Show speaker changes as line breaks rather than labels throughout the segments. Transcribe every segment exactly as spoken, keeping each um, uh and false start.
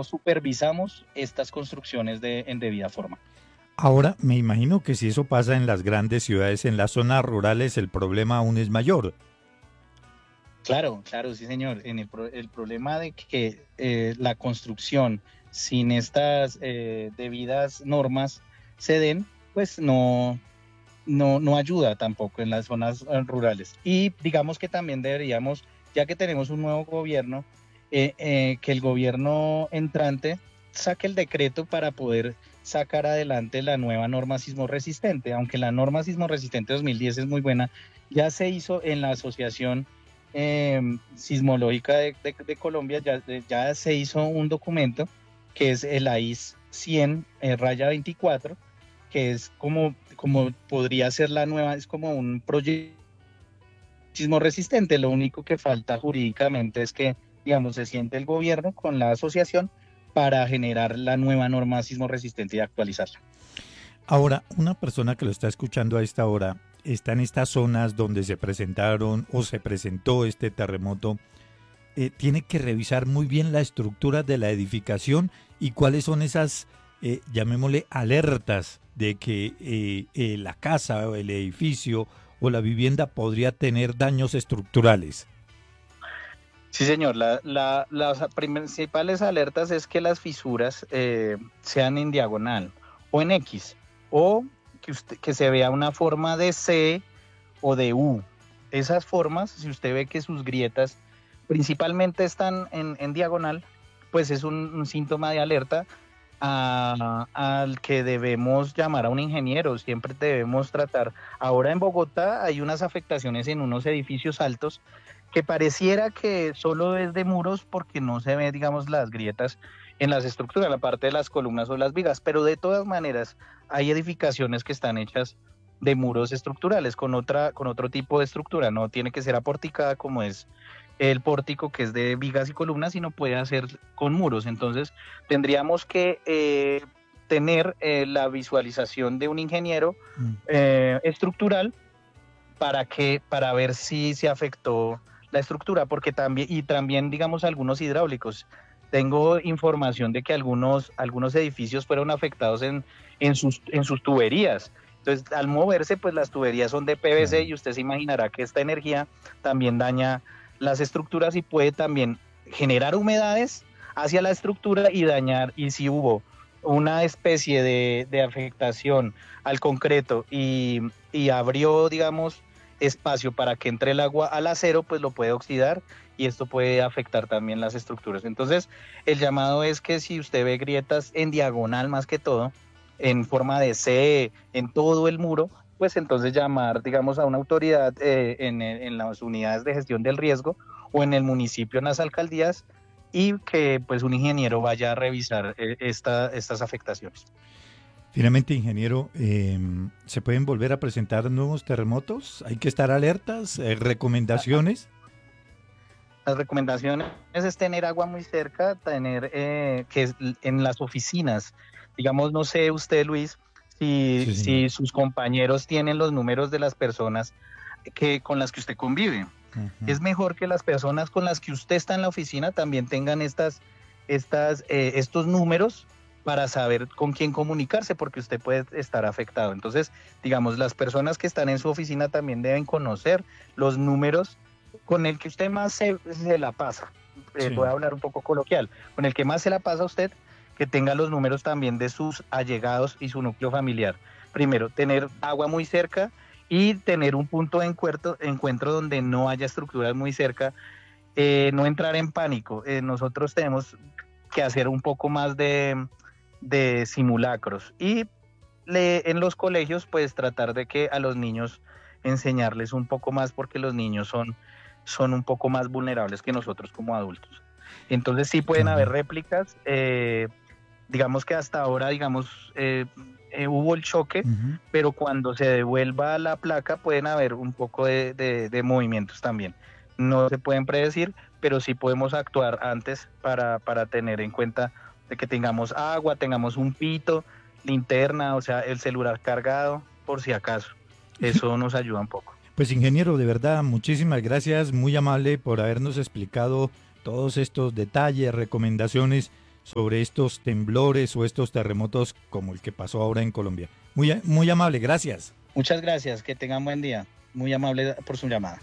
no supervisamos estas construcciones de, en debida forma.
Ahora, me imagino que si eso pasa en las grandes ciudades, en las zonas rurales, el problema aún es mayor.
Claro, claro, sí, señor. En el, pro- el problema de que eh, la construcción sin estas eh, debidas normas se den, pues no, no, no ayuda tampoco en las zonas eh, rurales. Y digamos que también deberíamos, ya que tenemos un nuevo gobierno, eh, eh, que el gobierno entrante saque el decreto para poder sacar adelante la nueva norma sismo resistente. Aunque la norma sismo resistente dos mil diez es muy buena, ya se hizo en la asociación eh, sismológica de, de, de Colombia, ya, ya se hizo un documento que es el A I S cien eh, raya veinticuatro, que es como, como podría ser la nueva, es como un proyecto sismo resistente. Lo único que falta jurídicamente es que, digamos, se siente el gobierno con la asociación para generar la nueva norma sismo resistente y actualizarla.
Ahora, una persona que lo está escuchando a esta hora está en estas zonas donde se presentaron o se presentó este terremoto, eh, tiene que revisar muy bien la estructura de la edificación y cuáles son esas, eh, llamémosle, alertas de que eh, eh, la casa o el edificio o la vivienda podría tener daños estructurales.
Sí, señor. La, la, las principales alertas es que las fisuras eh, sean en diagonal o en X, o que, usted, que se vea una forma de C o de U. Esas formas, si usted ve que sus grietas principalmente están en, en diagonal, pues es un, un síntoma de alerta a, al que debemos llamar a un ingeniero. Siempre debemos tratar. Ahora en Bogotá hay unas afectaciones en unos edificios altos que pareciera que solo es de muros porque no se ve, digamos, las grietas en las estructuras, la parte de las columnas o las vigas, pero de todas maneras hay edificaciones que están hechas de muros estructurales con otra con otro tipo de estructura. No tiene que ser aporticada como es el pórtico, que es de vigas y columnas, sino puede hacer con muros. Entonces tendríamos que eh, tener eh, la visualización de un ingeniero
Mm.
eh, estructural para que para ver si se afectó la estructura, porque también y también digamos algunos hidráulicos. Tengo información de que algunos algunos edificios fueron afectados en en sus en sus tuberías. Entonces, al moverse, pues las tuberías son de P V C
Claro.
y usted se imaginará que esta energía también daña las estructuras y puede también generar humedades hacia la estructura y dañar, y si hubo una especie de, de afectación al concreto y, y abrió, digamos, espacio para que entre el agua al acero, pues lo puede oxidar y esto puede afectar también las estructuras. Entonces, el llamado es que si usted ve grietas en diagonal más que todo, en forma de C, en todo el muro, pues entonces llamar, digamos, a una autoridad eh, en, en las unidades de gestión del riesgo o en el municipio, en las alcaldías, y que pues un ingeniero vaya a revisar eh, esta, estas afectaciones.
Finalmente, ingeniero, eh, ¿se pueden volver a presentar nuevos terremotos? ¿Hay que estar alertas? Eh, ¿Recomendaciones?
Las recomendaciones es tener agua muy cerca, tener eh, que en las oficinas, digamos, no sé usted, Luis, si,
Sí, señor.
si sus compañeros tienen los números de las personas que, con las que usted convive.
Ujú.
Es mejor que las personas con las que usted está en la oficina también tengan estas, estas, eh, estos números para saber con quién comunicarse, porque usted puede estar afectado. Entonces, digamos, las personas que están en su oficina también deben conocer los números con el que usted más se, se la pasa. Eh, voy a
Sí.
hablar un poco coloquial. Con el que más se la pasa a usted, que tenga los números también de sus allegados y su núcleo familiar. Primero, tener agua muy cerca y tener un punto de encuentro, encuentro donde no haya estructuras muy cerca, eh, no entrar en pánico. Eh, nosotros tenemos que hacer un poco más de, de simulacros y le, en los colegios pues tratar de que a los niños enseñarles un poco más, porque los niños son, son un poco más vulnerables que nosotros como adultos. Entonces sí pueden haber
Claro.
réplicas, eh, digamos que hasta ahora, digamos, eh, eh, hubo el choque,
Ujú.
pero cuando se devuelva la placa pueden haber un poco de, de, de movimientos también. No se pueden predecir, pero sí podemos actuar antes para, para tener en cuenta de que tengamos agua, tengamos un pito, linterna, o sea, el celular cargado, por si acaso. Eso nos ayuda un poco.
Pues ingeniero, de verdad, muchísimas gracias, muy amable por habernos explicado todos estos detalles, recomendaciones sobre estos temblores o estos terremotos como el que pasó ahora en Colombia. Muy, muy amable, gracias.
Muchas gracias, que tengan buen día. Muy amable por su llamada.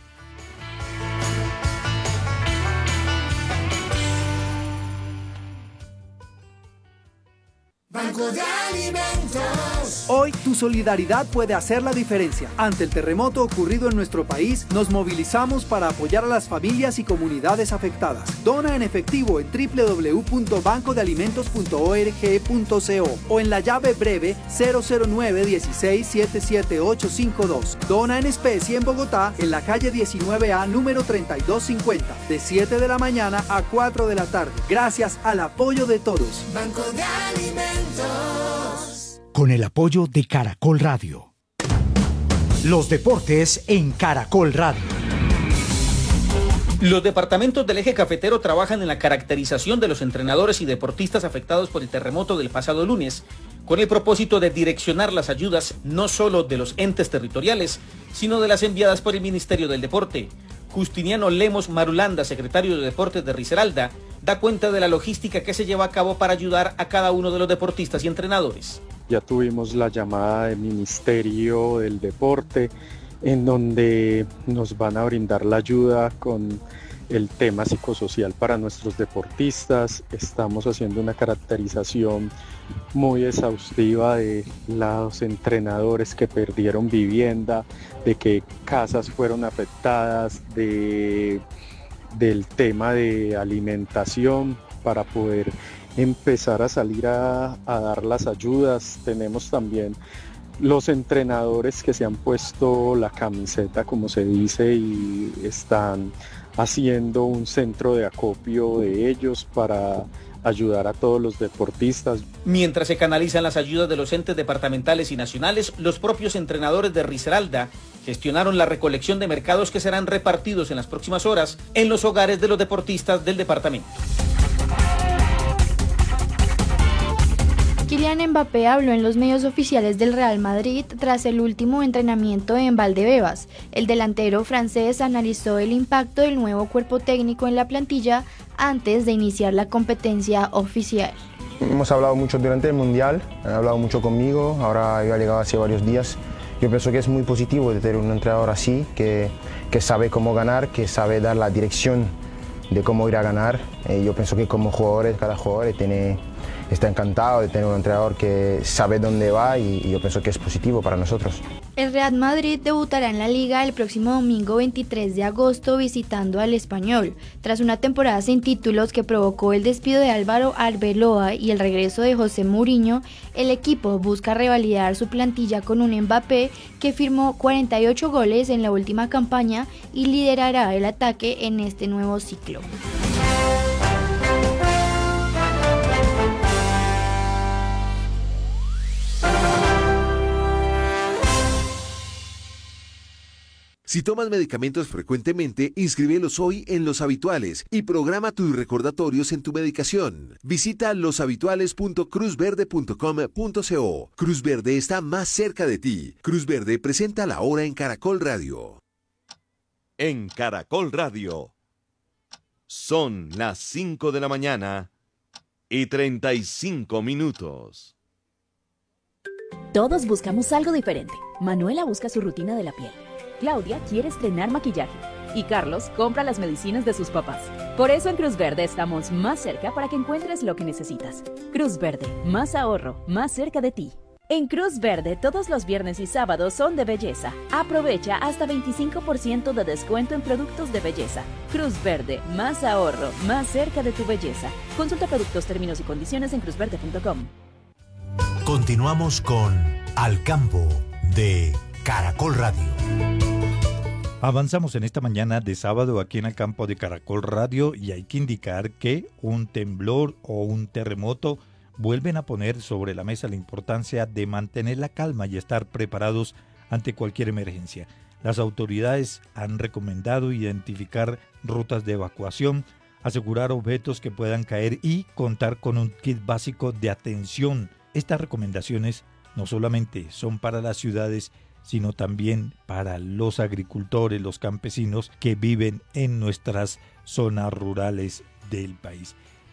Banco de Alimentos.
Hoy tu solidaridad puede hacer la diferencia. Ante el terremoto ocurrido en nuestro país, nos movilizamos para apoyar a las familias y comunidades afectadas. Dona en efectivo en doble u doble u doble u punto banco de alimentos punto org punto co o en la llave breve cero cero nueve dieciséis setenta y siete ochocientos cincuenta y dos. Dona en especie en Bogotá, en la calle diecinueve A, número treinta y dos cincuenta, de siete de la mañana a cuatro de la tarde. Gracias al apoyo de todos.
Banco de Alimentos.
Con el apoyo de Caracol Radio. Los deportes en Caracol Radio.
Los departamentos del eje cafetero trabajan en la caracterización de los entrenadores y deportistas afectados por el terremoto del pasado lunes, con el propósito de direccionar las ayudas no solo de los entes territoriales, sino de las enviadas por el Ministerio del Deporte. Justiniano Lemos Marulanda, secretario de Deportes de Risaralda, da cuenta de la logística que se lleva a cabo para ayudar a cada uno de los deportistas y entrenadores.
Ya tuvimos la llamada del Ministerio del Deporte, en donde nos van a brindar la ayuda con el tema psicosocial para nuestros deportistas. Estamos haciendo una caracterización muy exhaustiva de los entrenadores que perdieron vivienda, de qué casas fueron afectadas, de, del tema de alimentación para poder empezar a salir a, a dar las ayudas. Tenemos también los entrenadores que se han puesto la camiseta, como se dice, y están haciendo un centro de acopio de ellos para ayudar a todos los deportistas.
Mientras se canalizan las ayudas de los entes departamentales y nacionales, los propios entrenadores de Risaralda gestionaron la recolección de mercados que serán repartidos en las próximas horas en los hogares de los deportistas del departamento.
Kylian Mbappé habló en los medios oficiales del Real Madrid tras el último entrenamiento en Valdebebas. El delantero francés analizó el impacto del nuevo cuerpo técnico en la plantilla antes de iniciar la competencia oficial.
Hemos hablado mucho durante el Mundial, han hablado mucho conmigo, ahora yo he llegado hace varios días. Yo pienso que es muy positivo de tener un entrenador así, que, que sabe cómo ganar, que sabe dar la dirección de cómo ir a ganar. Eh, yo pienso que como jugadores, cada jugador tiene... está encantado de tener un entrenador que sabe dónde va y, y yo pienso que es positivo para nosotros.
El Real Madrid debutará en la Liga el próximo domingo veintitrés de agosto visitando al Español. Tras una temporada sin títulos que provocó el despido de Álvaro Arbeloa y el regreso de José Mourinho, el equipo busca revalidar su plantilla con un Mbappé que firmó cuarenta y ocho goles en la última campaña y liderará el ataque en este nuevo ciclo.
Si tomas medicamentos frecuentemente, inscríbelos hoy en Los Habituales y programa tus recordatorios en tu medicación. Visita los habituales punto cruz verde punto com punto co. Cruz Verde está más cerca de ti. Cruz Verde presenta la hora en Caracol Radio.
En Caracol Radio. Son las cinco de la mañana y treinta y cinco minutos.
Todos buscamos algo diferente. Manuela busca su rutina de la piel. Claudia quiere estrenar maquillaje y Carlos compra las medicinas de sus papás. Por eso en Cruz Verde estamos más cerca para que encuentres lo que necesitas. Cruz Verde, más ahorro, más cerca de ti. En Cruz Verde todos los viernes y sábados son de belleza. Aprovecha hasta veinticinco por ciento de descuento en productos de belleza. Cruz Verde, más ahorro, más cerca de tu belleza. Consulta productos, términos y condiciones en cruz verde punto com.
Continuamos con Al Campo de Caracol Radio.
Avanzamos en esta mañana de sábado aquí en el campo de Caracol Radio y hay que indicar que un temblor o un terremoto vuelven a poner sobre la mesa la importancia de mantener la calma y estar preparados ante cualquier emergencia. Las autoridades han recomendado identificar rutas de evacuación, asegurar objetos que puedan caer y contar con un kit básico de atención. Estas recomendaciones no solamente son para las ciudades, sino también para los agricultores, los campesinos que viven en nuestras zonas rurales del país.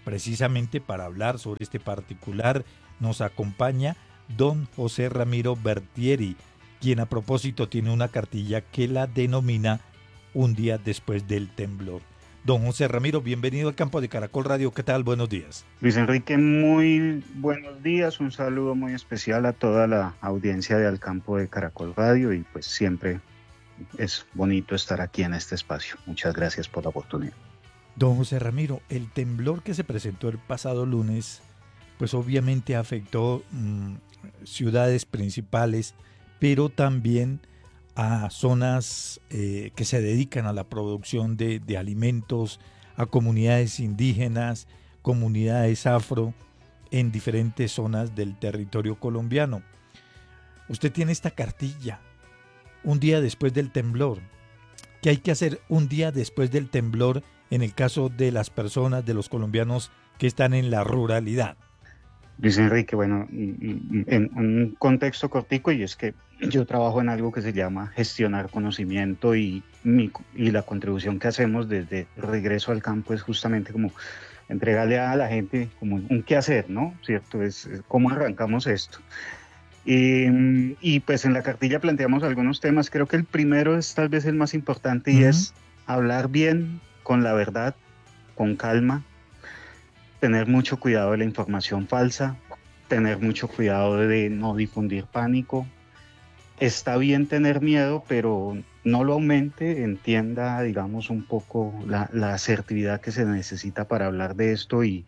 precisamente para hablar sobre este particular nos acompaña don José Ramiro Bertieri, quien a propósito tiene una cartilla que la denomina Un día después del temblor. Don José Ramiro, bienvenido al campo de Caracol Radio. ¿Qué tal? Buenos días.
Luis Enrique, muy buenos días. Un saludo muy especial a toda la audiencia de Al Campo de Caracol Radio y pues siempre es bonito estar aquí en este espacio. Muchas gracias por la oportunidad.
Don José Ramiro, el temblor que se presentó el pasado lunes, pues obviamente afectó mmm, ciudades principales, pero también a zonas eh, que se dedican a la producción de, de alimentos, a comunidades indígenas, comunidades afro, en diferentes zonas del territorio colombiano. Usted tiene esta cartilla, un día después del temblor. ¿Qué hay que hacer un día después del temblor en el caso de las personas, de los colombianos que están en la ruralidad?
Luis Enrique, bueno, en un contexto cortico, y es que yo trabajo en algo que se llama gestionar conocimiento y, mi, y la contribución que hacemos desde Regreso al Campo es justamente como entregarle a la gente como un qué hacer, ¿no? ¿Cierto? Es, es cómo arrancamos esto. Y, y pues en la cartilla planteamos algunos temas. Creo que el primero es tal vez el más importante y uh-huh. es hablar bien, con la verdad, con calma, tener mucho cuidado de la información falsa, tener mucho cuidado de no difundir pánico. Está bien tener miedo, pero no lo aumente, entienda, digamos, un poco la, la asertividad que se necesita para hablar de esto y,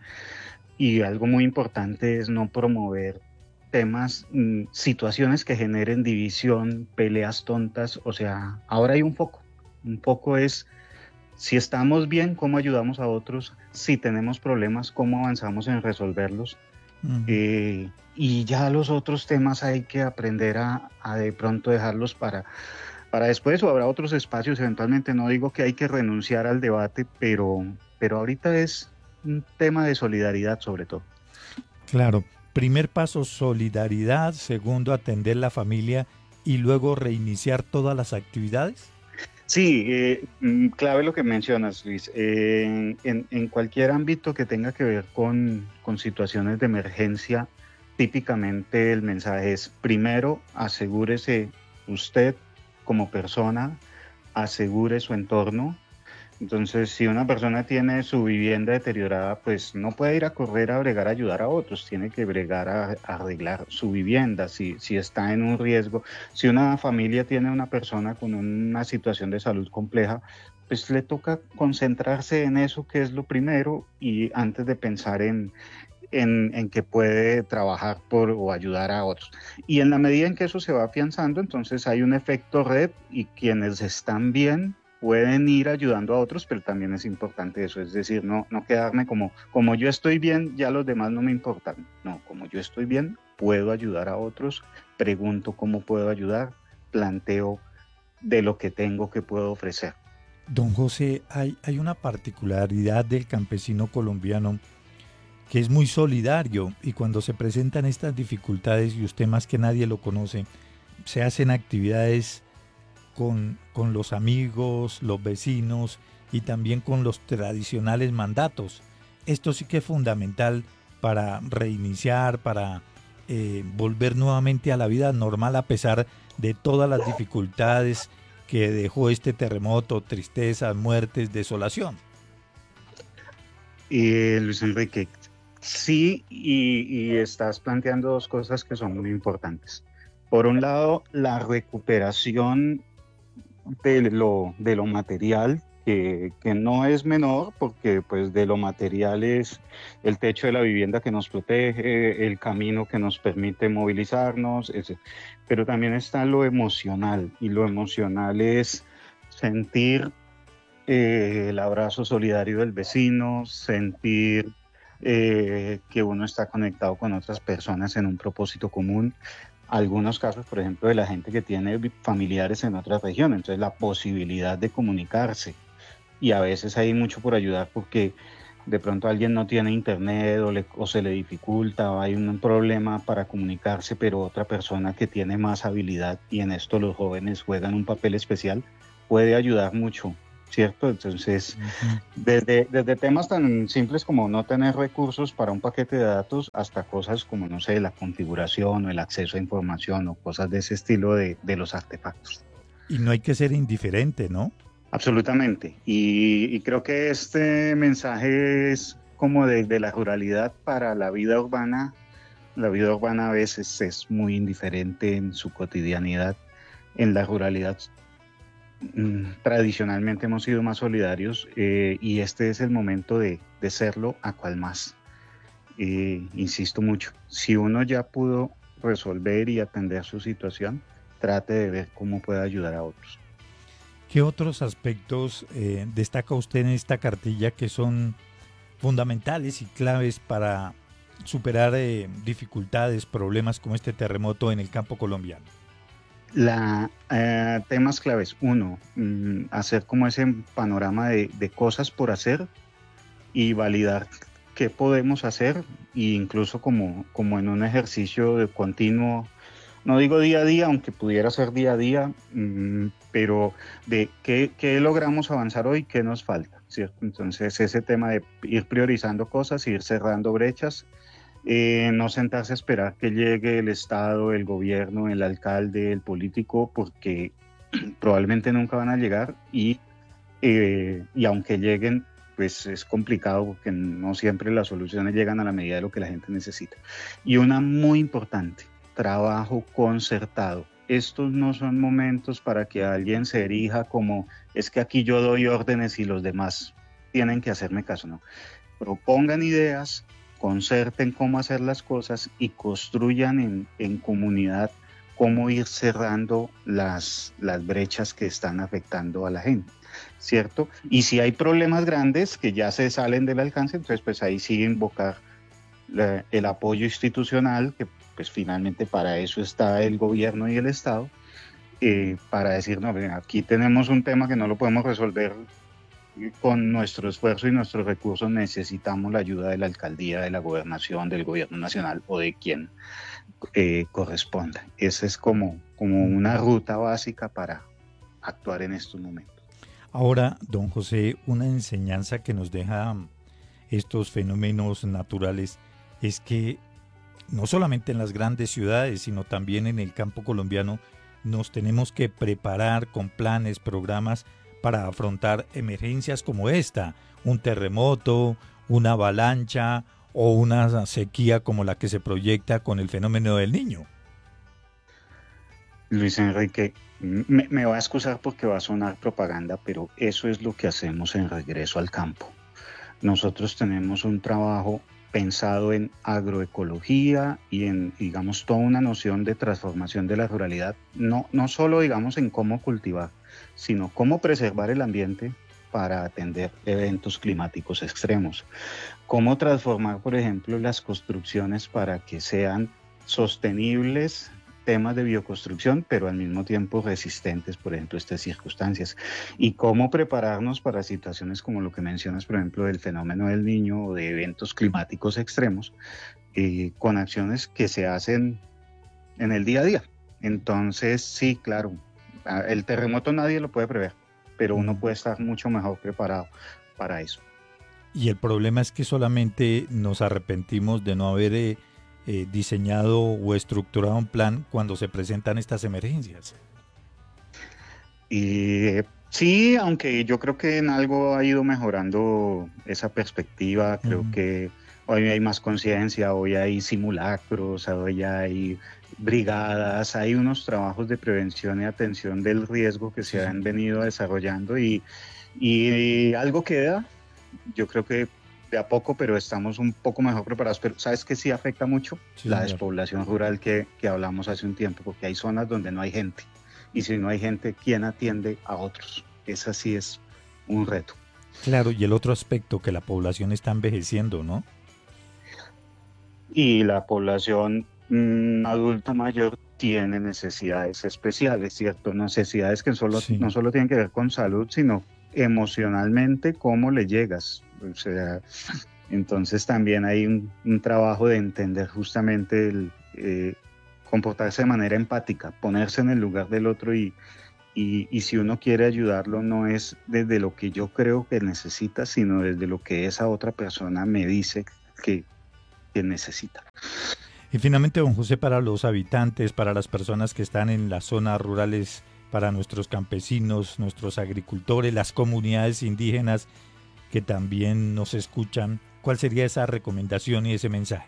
y algo muy importante es no promover temas, mmm, situaciones que generen división, peleas tontas. O sea, ahora hay un foco, un foco es si estamos bien, cómo ayudamos a otros, si tenemos problemas, cómo avanzamos en resolverlos. Uh-huh. Eh, y ya los otros temas hay que aprender a, a de pronto dejarlos para, para después, o habrá otros espacios eventualmente. No digo que hay que renunciar al debate, pero, pero ahorita es un tema de solidaridad sobre todo.
Claro, primer paso, solidaridad. Segundo, atender la familia y luego reiniciar todas las actividades.
Sí, eh, clave lo que mencionas, Luis. Eh, en, en cualquier ámbito que tenga que ver con, con situaciones de emergencia, típicamente el mensaje es, primero, asegúrese usted como persona, asegure su entorno. Entonces, si una persona tiene su vivienda deteriorada, pues no puede ir a correr a bregar a ayudar a otros, tiene que bregar a, a arreglar su vivienda, si, si está en un riesgo. Si una familia tiene una persona con una situación de salud compleja, pues le toca concentrarse en eso, que es lo primero, y antes de pensar en, en, en que puede trabajar por o ayudar a otros. Y en la medida en que eso se va afianzando, entonces hay un efecto red y quienes están bien pueden ir ayudando a otros, pero también es importante eso, es decir, no, no quedarme como, como yo estoy bien, ya los demás no me importan. No, como yo estoy bien, puedo ayudar a otros, pregunto cómo puedo ayudar, planteo de lo que tengo que puedo ofrecer.
Don José, hay, hay una particularidad del campesino colombiano que es muy solidario y cuando se presentan estas dificultades, y usted más que nadie lo conoce, se hacen actividades Con, con los amigos, los vecinos y también con los tradicionales mandatos. Esto sí que es fundamental para reiniciar, para eh, volver nuevamente a la vida normal a pesar de todas las dificultades que dejó este terremoto, tristezas, muertes, desolación.
Eh, Luis Enrique, sí, y, y estás planteando dos cosas que son muy importantes. Por un lado, la recuperación de lo, de lo material, que, que no es menor, porque pues de lo material es el techo de la vivienda que nos protege, el camino que nos permite movilizarnos, ese. Pero también está lo emocional, y lo emocional es sentir eh, el abrazo solidario del vecino, sentir eh, que uno está conectado con otras personas en un propósito común. Algunos casos, por ejemplo, de la gente que tiene familiares en otras regiones, entonces la posibilidad de comunicarse, y a veces hay mucho por ayudar porque de pronto alguien no tiene internet o, le, o se le dificulta, o hay un problema para comunicarse, pero otra persona que tiene más habilidad, y en esto los jóvenes juegan un papel especial, puede ayudar mucho ¿cierto? Entonces, uh-huh. desde, desde temas tan simples como no tener recursos para un paquete de datos hasta cosas como, no sé, la configuración o el acceso a información o cosas de ese estilo de, de los artefactos.
Y no hay que ser indiferente, ¿no?
Absolutamente. Y, y creo que este mensaje es como de, de la ruralidad para la vida urbana. La vida urbana a veces es muy indiferente en su cotidianidad. En la ruralidad mmm, tradicionalmente hemos sido más solidarios eh, y este es el momento de, de serlo a cual más. Eh, insisto mucho, si uno ya pudo resolver y atender su situación, trate de ver cómo puede ayudar a otros.
¿Qué otros aspectos eh, destaca usted en esta cartilla que son fundamentales y claves para superar eh, dificultades, problemas como este terremoto en el campo colombiano?
La, eh, temas claves. Uno, mmm, hacer como ese panorama de, de cosas por hacer y validar qué podemos hacer, e incluso como, como en un ejercicio de continuo, no digo día a día, aunque pudiera ser día a día, mmm, pero de qué, qué logramos avanzar hoy, qué nos falta, ¿cierto? Entonces ese tema de ir priorizando cosas, ir cerrando brechas, Eh, no sentarse a esperar que llegue el Estado, el gobierno, el alcalde, el político, porque probablemente nunca van a llegar y, eh, y aunque lleguen, pues es complicado porque no siempre las soluciones llegan a la medida de lo que la gente necesita. Y una muy importante, trabajo concertado. Estos no son momentos para que alguien se erija como es que aquí yo doy órdenes y los demás tienen que hacerme caso, ¿no? Propongan ideas, concerten cómo hacer las cosas y construyan en, en comunidad cómo ir cerrando las, las brechas que están afectando a la gente, ¿cierto? Y si hay problemas grandes que ya se salen del alcance, entonces pues ahí sí invocar la, el apoyo institucional, que pues finalmente para eso está el gobierno y el Estado, eh, para decir, no, aquí tenemos un tema que no lo podemos resolver con nuestro esfuerzo y nuestros recursos, necesitamos la ayuda de la alcaldía, de la gobernación, del gobierno nacional o de quien eh, corresponda. Esa es como, como una ruta básica para actuar en estos momentos.
Ahora, don José, una enseñanza que nos deja estos fenómenos naturales es que no solamente en las grandes ciudades, sino también en el campo colombiano nos tenemos que preparar con planes, programas para afrontar emergencias como esta, un terremoto, una avalancha o una sequía como la que se proyecta con el fenómeno del Niño.
Luis Enrique, me, me va a excusar porque va a sonar propaganda, pero eso es lo que hacemos en Regreso al Campo. Nosotros tenemos un trabajo pensado en agroecología y en, digamos, toda una noción de transformación de la ruralidad, no, no solo, digamos, en cómo cultivar, sino cómo preservar el ambiente para atender eventos climáticos extremos, cómo transformar, por ejemplo, las construcciones para que sean sostenibles, temas de bioconstrucción, pero al mismo tiempo resistentes, por ejemplo, a estas circunstancias, y cómo prepararnos para situaciones como lo que mencionas, por ejemplo, del fenómeno del Niño o de eventos climáticos extremos, eh, con acciones que se hacen en el día a día. Entonces, sí, claro, el terremoto nadie lo puede prever, pero uno puede estar mucho mejor preparado para eso.
Y el problema es que solamente nos arrepentimos de no haber eh, eh, diseñado o estructurado un plan cuando se presentan estas emergencias.
Y sí, aunque yo creo que en algo ha ido mejorando esa perspectiva, creo uh-huh. que hoy hay más conciencia, hoy hay simulacros, hoy hay brigadas, hay unos trabajos de prevención y atención del riesgo que se han venido desarrollando y, y algo queda, yo creo que de a poco, pero estamos un poco mejor preparados. Pero ¿sabes qué sí afecta mucho? Sí, la despoblación rural que, que hablamos hace un tiempo, porque hay zonas donde no hay gente. Y si no hay gente, ¿quién atiende a otros? Ese sí es un reto.
Claro, y el otro aspecto, que la población está envejeciendo, ¿no?
Y la población mmm, adulta mayor tiene necesidades especiales, ¿cierto? Necesidades que solo, sí. no solo tienen que ver con salud, sino emocionalmente, cómo le llegas. O sea, entonces también hay un, un trabajo de entender justamente el eh, comportarse de manera empática, ponerse en el lugar del otro y, y, y si uno quiere ayudarlo no es desde lo que yo creo que necesita, sino desde lo que esa otra persona me dice que, que necesita.
Y finalmente, don José, para los habitantes, para las personas que están en las zonas rurales, para nuestros campesinos, nuestros agricultores, las comunidades indígenas que también nos escuchan, ¿cuál sería esa recomendación y ese mensaje?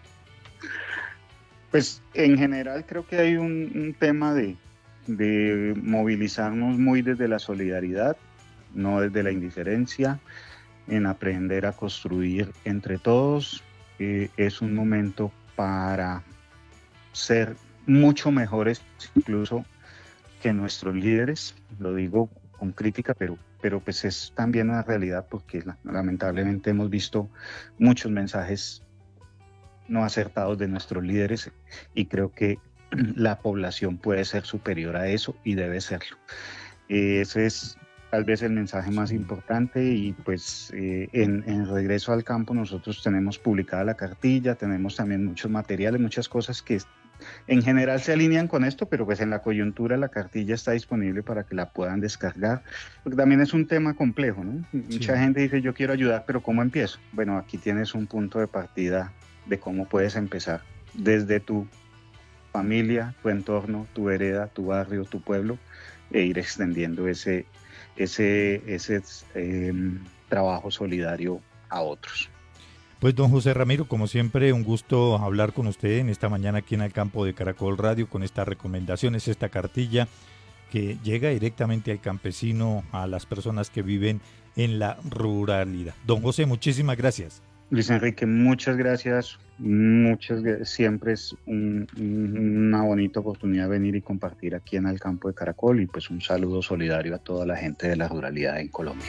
Pues en general creo que hay un, un tema de, de movilizarnos muy desde la solidaridad, no desde la indiferencia, en aprender a construir entre todos. Eh, es un momento para ser mucho mejores incluso que nuestros líderes, lo digo con crítica, pero, pero pues es también una realidad porque lamentablemente hemos visto muchos mensajes no acertados de nuestros líderes y creo que la población puede ser superior a eso y debe serlo. Eh, ese es tal vez el mensaje más importante y pues eh, en, en Regreso al Campo nosotros tenemos publicada la cartilla, tenemos también muchos materiales, muchas cosas que en general se alinean con esto, pero pues en la coyuntura la cartilla está disponible para que la puedan descargar, porque también es un tema complejo, ¿no? Sí. Mucha gente dice yo quiero ayudar, pero ¿cómo empiezo? Bueno, aquí tienes un punto de partida de cómo puedes empezar desde tu familia, tu entorno, tu vereda, tu barrio, tu pueblo, e ir extendiendo ese ese, ese eh, trabajo solidario a otros.
Pues don José Ramiro, como siempre, un gusto hablar con usted en esta mañana aquí en el campo de Caracol Radio con estas recomendaciones, esta cartilla que llega directamente al campesino, a las personas que viven en la ruralidad. Don José, muchísimas gracias.
Luis Enrique, muchas gracias. Muchas siempre es un, una bonita oportunidad venir y compartir aquí en el campo de Caracol y pues un saludo solidario a toda la gente de la ruralidad en Colombia.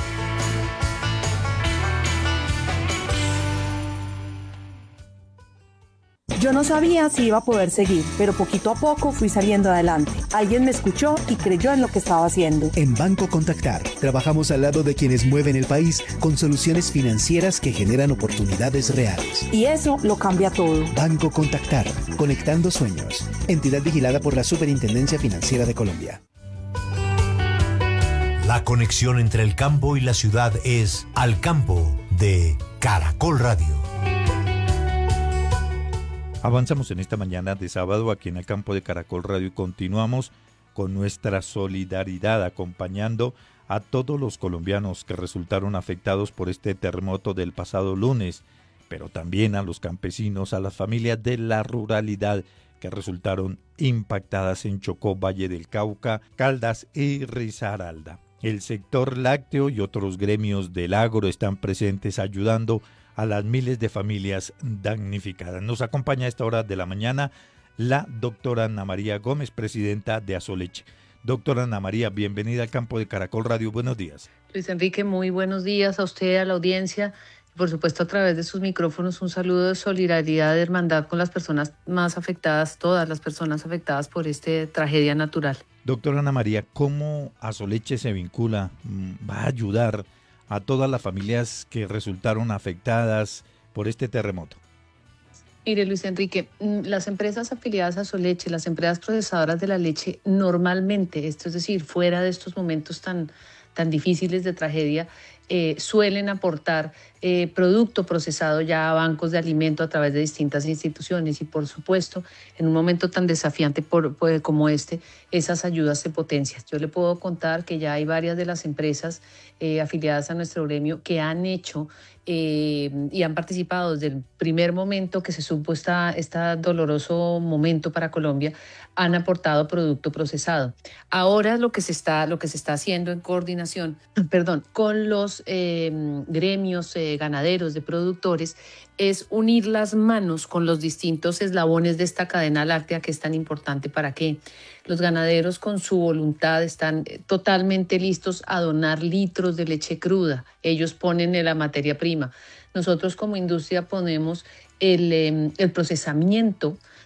Yo no sabía si iba a poder seguir, pero poquito a poco fui saliendo adelante. Alguien me escuchó y creyó en lo que estaba haciendo.
En Banco Contactar, trabajamos al lado de quienes mueven el país con soluciones financieras que generan oportunidades reales.
Y eso lo cambia todo.
Banco Contactar, conectando sueños. Entidad vigilada por la Superintendencia Financiera de Colombia.
La conexión entre el campo y la ciudad es Al Campo de Caracol Radio.
Avanzamos en esta mañana de sábado aquí en el campo de Caracol Radio y continuamos con nuestra solidaridad acompañando a todos los colombianos que resultaron afectados por este terremoto del pasado lunes, pero también a los campesinos, a las familias de la ruralidad que resultaron impactadas en Chocó, Valle del Cauca, Caldas y Risaralda. El sector lácteo y otros gremios del agro están presentes ayudando a las miles de familias damnificadas. Nos acompaña a esta hora de la mañana la doctora Ana María Gómez, presidenta de Asoleche. Doctora Ana María, bienvenida al campo de Caracol Radio. Buenos días.
Luis Enrique, muy buenos días a usted, a la audiencia. Por supuesto, a través de sus micrófonos, un saludo de solidaridad, de hermandad con las personas más afectadas, todas las personas afectadas por esta tragedia natural.
Doctora Ana María, ¿cómo Asoleche se vincula, va a ayudar a todas las familias que resultaron afectadas por este terremoto?
Mire, Luis Enrique, las empresas afiliadas a Asoleche, las empresas procesadoras de la leche, normalmente, esto es decir, fuera de estos momentos tan, tan difíciles de tragedia, eh, suelen aportar eh, producto procesado ya a bancos de alimento a través de distintas instituciones y, por supuesto, en un momento tan desafiante por, por, como este, esas ayudas se potencian. Yo le puedo contar que ya hay varias de las empresas eh, afiliadas a nuestro gremio que han hecho eh, y han participado desde el primer momento que se supo esta, este doloroso momento para Colombia, han aportado producto procesado. Ahora lo que se está, lo que se está haciendo en coordinación, perdón, con los eh, gremios eh, ganaderos de productores es unir las manos con los distintos eslabones de esta cadena láctea que es tan importante para que los ganaderos con su voluntad están totalmente listos a donar litros de leche cruda. Ellos ponen la materia prima. Nosotros como industria ponemos el, eh, el procesamiento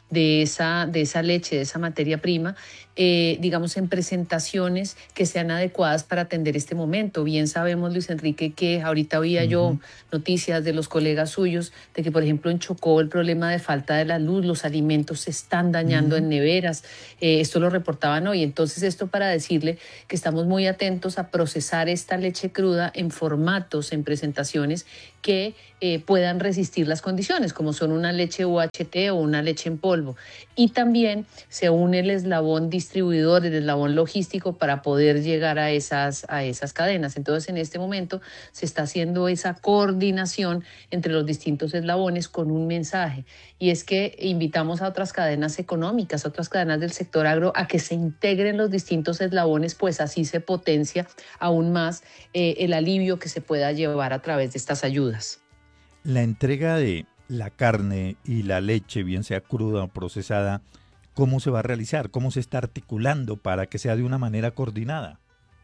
de esa, de esa leche, de esa materia prima, eh, digamos, en presentaciones que sean adecuadas para atender este momento. Bien sabemos, Luis Enrique, que ahorita oía uh-huh. yo noticias de los colegas suyos de que, por ejemplo, en Chocó el problema de falta de la luz, los alimentos se están dañando uh-huh. en neveras. Eh, esto lo reportaban hoy. Entonces, esto para decirle que estamos muy atentos a procesar esta leche cruda en formatos, en presentaciones que eh, puedan resistir las condiciones, como son una leche U H T o una leche en polvo. Y también se une el eslabón distribuidor, el eslabón logístico para poder llegar a esas, a esas cadenas. Entonces, en este momento se está haciendo esa coordinación entre los distintos eslabones con un mensaje. Y es que invitamos a otras cadenas económicas, a otras cadenas del sector agro, a que se integren los distintos eslabones, pues así se potencia aún más eh, el alivio que se pueda llevar a través de estas ayudas.
La entrega de la carne y la leche, bien sea cruda o procesada, ¿cómo se va a realizar? ¿Cómo se está articulando para que sea de una manera coordinada?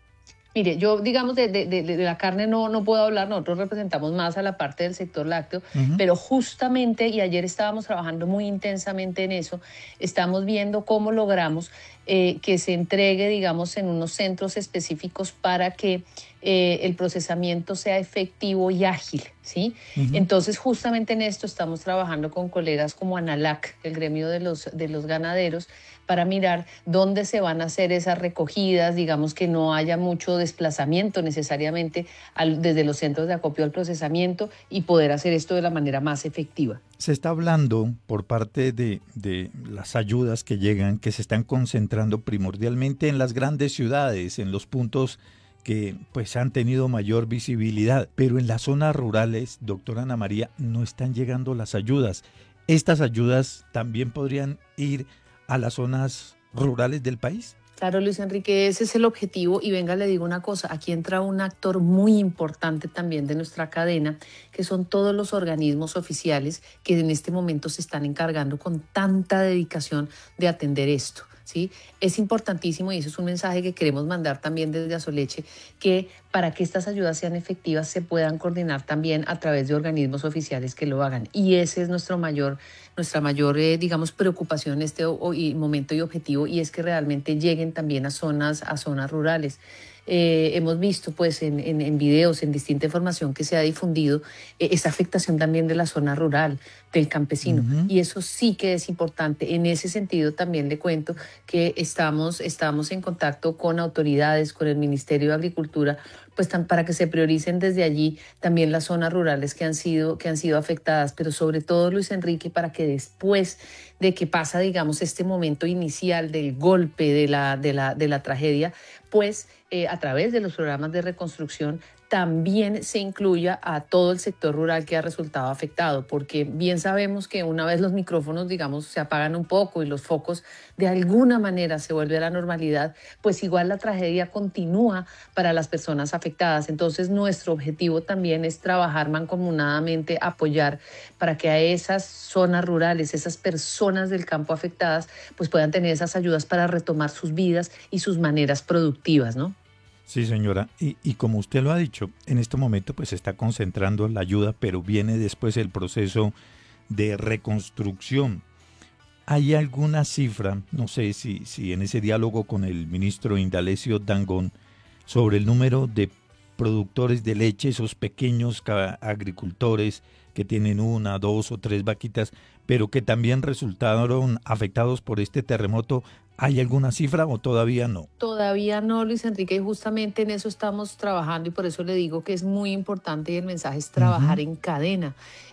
Mire, yo digamos de, de, de, de la carne no, no puedo hablar, nosotros representamos más a la parte del sector lácteo, uh-huh. pero justamente, y ayer estábamos trabajando muy intensamente en eso, estamos viendo cómo logramos eh, que se entregue, digamos, en unos centros específicos para que eh, el procesamiento sea efectivo y ágil, ¿sí? Uh-huh. Entonces, justamente en esto estamos trabajando con colegas como ANALAC, el gremio de los, de los ganaderos, para mirar dónde se van a hacer esas recogidas, digamos que no haya mucho desplazamiento necesariamente al, desde los centros de acopio al procesamiento y poder hacer esto de la manera más efectiva.
Se está hablando por parte de, de las ayudas que llegan, que se están concentrando primordialmente en las grandes ciudades, en los puntos que pues han tenido mayor visibilidad, pero en las zonas rurales, doctora Ana María, no están llegando las ayudas. ¿Estas ayudas también podrían ir a las zonas rurales del país?
Claro, Luis Enrique, ese es el objetivo. Y venga, le digo una cosa, aquí entra un actor muy importante también de nuestra cadena, que son todos los organismos oficiales que en este momento se están encargando con tanta dedicación de atender esto. ¿Sí? Es importantísimo, y eso es un mensaje que queremos mandar también desde Azoleche, que para que estas ayudas sean efectivas se puedan coordinar también a través de organismos oficiales que lo hagan. Y ese es nuestro mayor, nuestra mayor, eh, digamos, preocupación en este o, o, y momento y objetivo, y es que realmente lleguen también a zonas, a zonas rurales. Eh, hemos visto pues en, en, en videos, en distinta información que se ha difundido, eh, esa afectación también de la zona rural, del campesino, uh-huh. y eso sí que es importante. En ese sentido también le cuento que estamos, estamos en contacto con autoridades, con el Ministerio de Agricultura, pues tan, para que se prioricen desde allí también las zonas rurales que han sido, que han sido afectadas, pero sobre todo, Luis Enrique, para que después de que pasa, digamos, este momento inicial del golpe de la, de la, de la tragedia, pues eh, a través de los programas de reconstrucción también se incluya a todo el sector rural que ha resultado afectado, porque bien sabemos que una vez los micrófonos, digamos, se apagan un poco y los focos de alguna manera se vuelve a la normalidad, pues igual la tragedia continúa para las personas afectadas. Entonces, nuestro objetivo también es trabajar mancomunadamente, apoyar para que a esas zonas rurales, esas personas del campo afectadas, pues puedan tener esas ayudas para retomar sus vidas y sus maneras productivas, ¿no?
Sí, señora, y, y como usted lo ha dicho, en este momento pues se está concentrando la ayuda, pero viene después el proceso de reconstrucción. ¿Hay alguna cifra, no sé si, si en ese diálogo con el ministro Indalecio Dangond, sobre el número de productores de leche, esos pequeños agricultores que tienen una, dos o tres vaquitas, pero que también resultaron afectados por este terremoto? ¿Hay alguna cifra o todavía no?
Todavía no, Luis Enrique, y justamente en eso estamos trabajando, y por eso le digo que es muy importante, y el mensaje es trabajar uh-huh. en cadena.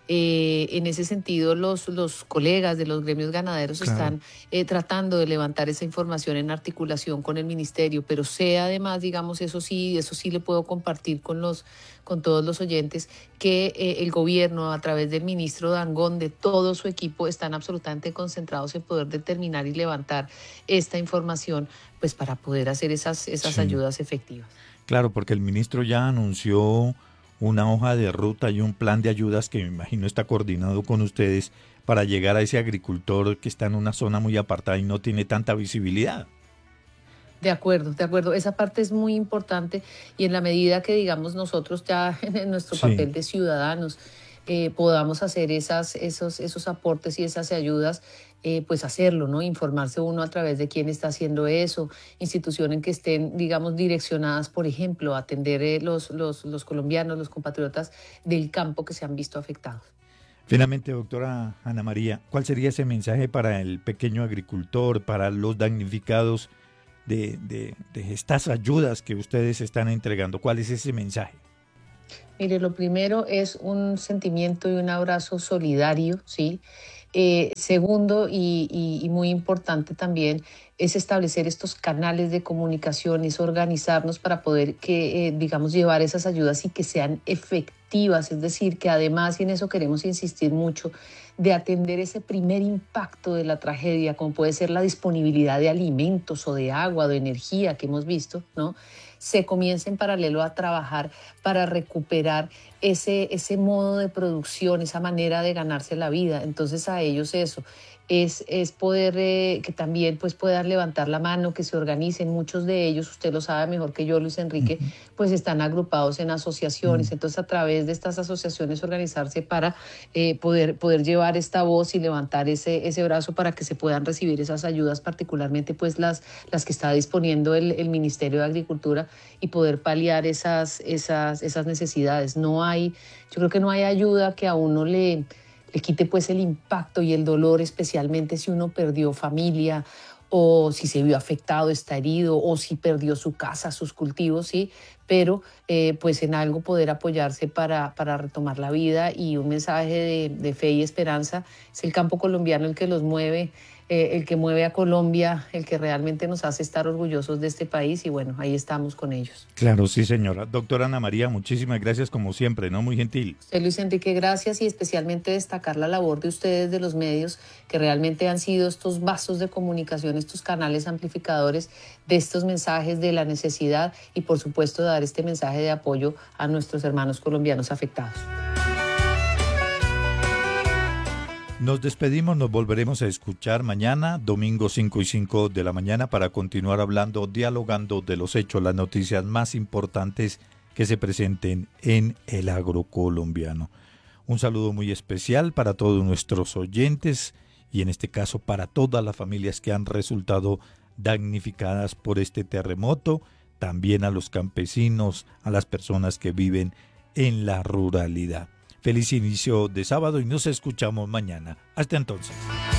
Eh, en ese sentido, los, los colegas de los gremios ganaderos claro. están eh, tratando de levantar esa información en articulación con el ministerio, pero sé además, digamos, eso sí, eso sí le puedo compartir con los, con todos los oyentes, que eh, el gobierno, a través del ministro Dangond, de todo su equipo, están absolutamente concentrados en poder determinar y levantar esta información, pues para poder hacer esas, esas sí. ayudas efectivas.
Claro, porque el ministro ya anunció una hoja de ruta y un plan de ayudas que me imagino está coordinado con ustedes para llegar a ese agricultor que está en una zona muy apartada y no tiene tanta visibilidad.
De acuerdo, de acuerdo. Esa parte es muy importante, y en la medida que, digamos, nosotros ya en nuestro papel sí. de ciudadanos eh, podamos hacer esas, esos, esos aportes y esas ayudas, eh, pues hacerlo, ¿no? Informarse uno a través de quién está haciendo eso, instituciones que estén, digamos, direccionadas, por ejemplo, a atender eh, los, los, los colombianos, los compatriotas del campo que se han visto afectados.
Finalmente, doctora Ana María, ¿cuál sería ese mensaje para el pequeño agricultor, para los damnificados de, de, de estas ayudas que ustedes están entregando? ¿Cuál es ese mensaje?
Mire, lo primero es un sentimiento y un abrazo solidario, ¿sí? Eh, segundo, y, y, y muy importante también, es establecer estos canales de comunicación, es organizarnos para poder, que, eh, digamos, llevar esas ayudas y que sean efectivas, es decir, que además, y en eso queremos insistir mucho, de atender ese primer impacto de la tragedia, como puede ser la disponibilidad de alimentos o de agua, de energía que hemos visto, ¿no? Se comienza en paralelo a trabajar para recuperar ese, ese modo de producción, esa manera de ganarse la vida. Entonces a ellos eso es, es poder eh, que también pues, puedan levantar la mano, que se organicen. Muchos de ellos, usted lo sabe mejor que yo, Luis Enrique, uh-huh. pues están agrupados en asociaciones. Uh-huh. Entonces a través de estas asociaciones organizarse para eh, poder, poder llevar esta voz y levantar ese, ese brazo para que se puedan recibir esas ayudas, particularmente pues las, las que está disponiendo el, el Ministerio de Agricultura, y poder paliar esas, esas, esas necesidades. No hay, yo creo que no hay ayuda que a uno le, le quite pues el impacto y el dolor, especialmente si uno perdió familia o si se vio afectado, está herido, o si perdió su casa, sus cultivos, sí, pero eh, pues en algo poder apoyarse para, para retomar la vida. Y un mensaje de, de fe y esperanza. Es el campo colombiano el que los mueve, Eh, el que mueve a Colombia, el que realmente nos hace estar orgullosos de este país, y bueno, ahí estamos con ellos.
Claro, sí, señora. Doctora Ana María, muchísimas gracias como siempre, ¿no? Muy gentil.
Usted, Luis Enrique, gracias, y especialmente destacar la labor de ustedes, de los medios, que realmente han sido estos vasos de comunicación, estos canales amplificadores de estos mensajes de la necesidad, y por supuesto dar este mensaje de apoyo a nuestros hermanos colombianos afectados.
Nos despedimos, nos volveremos a escuchar mañana, domingo cinco y cinco de la mañana, para continuar hablando, dialogando de los hechos, las noticias más importantes que se presenten en el agro colombiano. Un saludo muy especial para todos nuestros oyentes y en este caso para todas las familias que han resultado damnificadas por este terremoto, también a los campesinos, a las personas que viven en la ruralidad. Feliz inicio de sábado y nos escuchamos mañana. Hasta entonces.